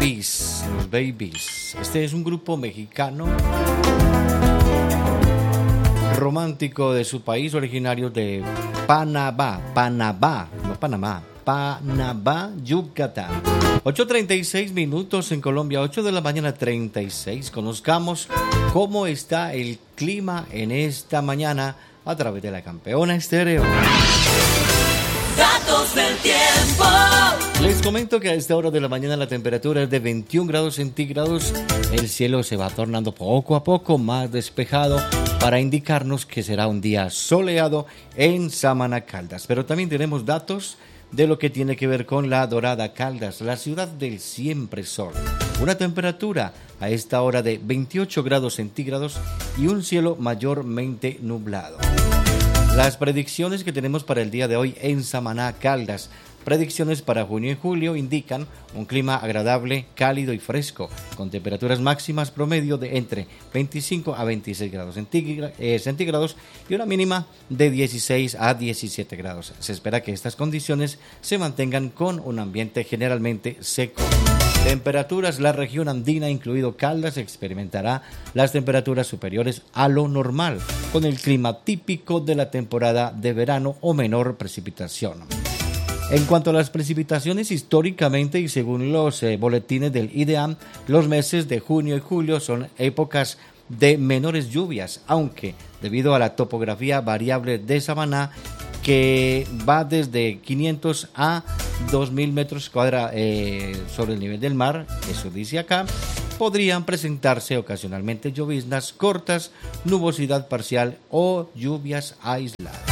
Babies. Este es un grupo mexicano romántico de su país, originario de Panamá, Yucatán. 8:36 minutos en Colombia, 8 de la mañana 36. Conozcamos cómo está el clima en esta mañana a través de la Campeona Estéreo. Datos del tiempo. Les comento que a esta hora de la mañana la temperatura es de 21 grados centígrados. El cielo se va tornando poco a poco más despejado para indicarnos que será un día soleado en Samaná, Caldas. Pero también tenemos datos de lo que tiene que ver con la Dorada, Caldas, la ciudad del siempre sol. Una temperatura a esta hora de 28 grados centígrados y un cielo mayormente nublado. Las predicciones que tenemos para el día de hoy en Samaná, Caldas. Predicciones para junio y julio indican un clima agradable, cálido y fresco, con temperaturas máximas promedio de entre 25 a 26 grados centígrados y una mínima de 16 a 17 grados. Se espera que estas condiciones se mantengan con un ambiente generalmente seco. Temperaturas: la región andina, incluido Caldas, experimentará las temperaturas superiores a lo normal, con el clima típico de la temporada de verano o menor precipitación. En cuanto a las precipitaciones, históricamente y según los boletines del IDEAM, los meses de junio y julio son épocas de menores lluvias, aunque debido a la topografía variable de Samaná, que va desde 500 a 2.000 metros cuadrados sobre el nivel del mar, eso dice acá, podrían presentarse ocasionalmente lloviznas cortas, nubosidad parcial o lluvias aisladas.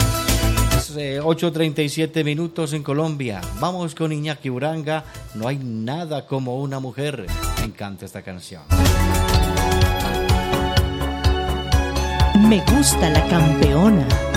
8:37 minutos en Colombia. Vamos con Iñaki Uranga. No hay nada como una mujer. Me encanta esta canción. Me gusta la Campeona.